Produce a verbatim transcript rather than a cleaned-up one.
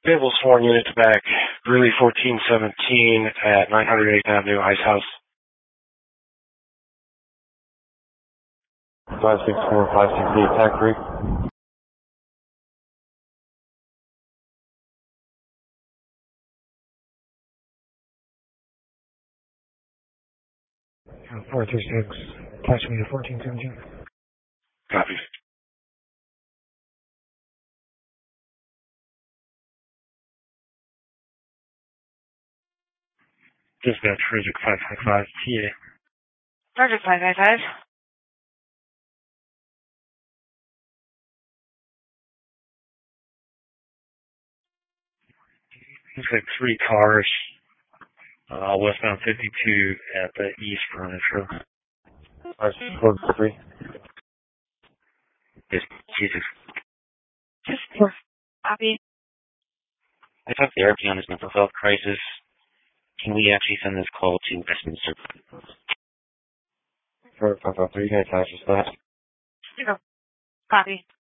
Available sworn unit to back Greeley fourteen seventeen at nine hundred eighth Avenue, Ice House. five six four, five six eight, attack three. four three six, attach me to fourteen seventeen. Copy. Dispatch, Frederick five five five, T A. Frederick five five five. Looks like three cars, uh, westbound fifty-two at the east frontage road. five six four three. Yes, Jesus. Just for copy. I talked to Eric on this mental health crisis. Can we actually send this call to Westminster? For five five three, you guys attach this that? Zero. Copy.